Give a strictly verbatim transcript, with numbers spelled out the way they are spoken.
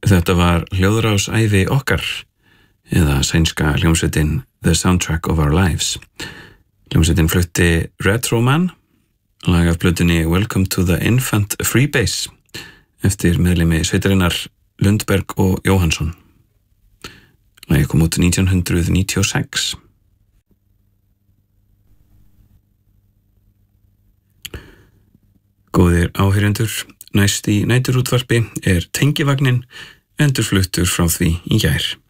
Þetta var hljóðrásævi okkar, eða sænska hljómsveitin The Soundtrack of Our Lives. Hljómsveitin flutti Retro Man, lag af plötunni Welcome to the Infant Freebase, eftir meðlimi sveitarinnar Lundberg og Jóhannsson. Lagið kom út nítján hundrað níutíu og sex. Góðir áheyrendur, næst í næturútvarpi er Tengivagnin, endurfluttur frá því í gær.